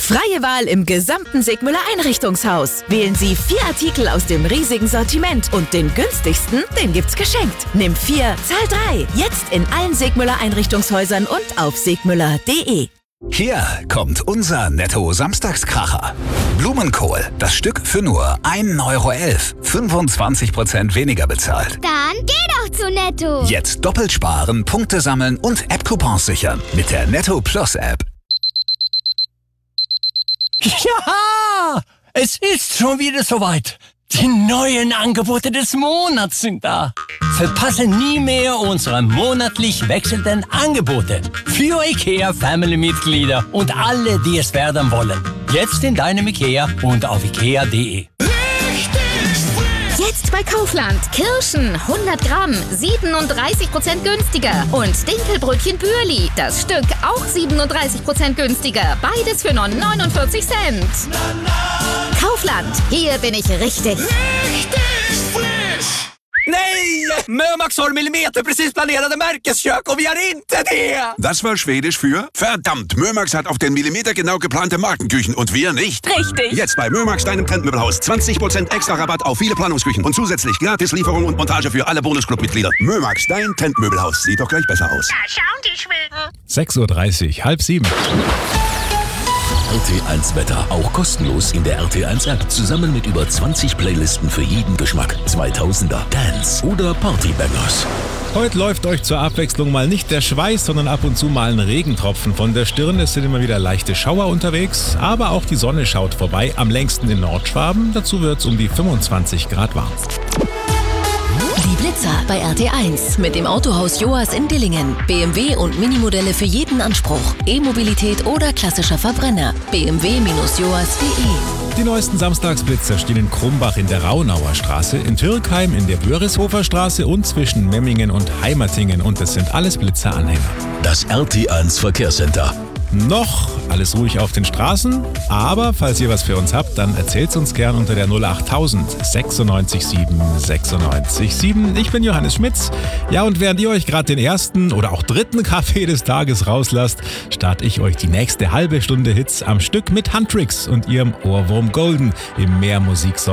Freie Wahl im gesamten Sigmüller Einrichtungshaus. Wählen Sie 4 Artikel aus dem riesigen Sortiment und den günstigsten, den gibt's geschenkt. Nimm 4, zahl 3. Jetzt in allen Sigmüller Einrichtungshäusern und auf sigmüller.de. Hier kommt unser Netto-Samstagskracher. Blumenkohl, das Stück für nur 1,11 €. 25% weniger bezahlt. Dann geh doch zu Netto. Jetzt doppelt sparen, Punkte sammeln und App-Coupons sichern mit der Netto Plus App. Ja, es ist schon wieder soweit. Die neuen Angebote des Monats sind da. Verpasse nie mehr unsere monatlich wechselnden Angebote für IKEA-Family-Mitglieder und alle, die es werden wollen. Jetzt in deinem IKEA und auf ikea.de. Jetzt bei Kaufland. Kirschen 100 Gramm, 37% günstiger. Und Dinkelbrötchen Bürli, das Stück auch 37% günstiger. Beides für nur 49 Cent. Kaufland, hier bin ich richtig. Nej! Mömax har millimeter precis planerade märkeskök och vi har inte det! Das war Schwedisch für verdammt, Mömax hat auf den Millimeter genau geplante Markenküchen und wir nicht. Richtig. Jetzt bei Mömax, deinem Trendmöbelhaus. 20% extra Rabatt auf viele Planungsküchen und zusätzlich gratis Lieferung und Montage für alle Bonusclub-Mitglieder. Mömax, dein Trendmöbelhaus. Sieht doch gleich besser aus. Da schauen die Schweden. 6:30 Uhr, 6:30. RT1 Wetter, auch kostenlos in der RT1 App, zusammen mit über 20 Playlisten für jeden Geschmack. 2000er, Dance oder Partybangers. Heute läuft euch zur Abwechslung mal nicht der Schweiß, sondern ab und zu mal ein Regentropfen von der Stirn. Es sind immer wieder leichte Schauer unterwegs, aber auch die Sonne schaut vorbei, am längsten in Nordschwaben. Dazu wird es um die 25 Grad warm. Die Blitzer bei RT1 mit dem Autohaus Joas in Dillingen. BMW und Minimodelle für jeden Anspruch. E-Mobilität oder klassischer Verbrenner. bmw-joas.de. Die neuesten Samstagsblitzer stehen in Krumbach in der Raunauer Straße, in Türkheim in der Börishofer Straße und zwischen Memmingen und Heimatingen. Und das sind alles Blitzeranhänger. Das RT1 Verkehrscenter. Noch alles ruhig auf den Straßen, aber falls ihr was für uns habt, dann erzählt's uns gern unter der 08000 96 7 96 7. Ich bin Johannes Schmitz. Ja, und während ihr euch gerade den ersten oder auch dritten Kaffee des Tages rauslasst, starte ich euch die nächste halbe Stunde Hits am Stück mit Huntrix und ihrem Ohrwurm Golden im Mehrmusik.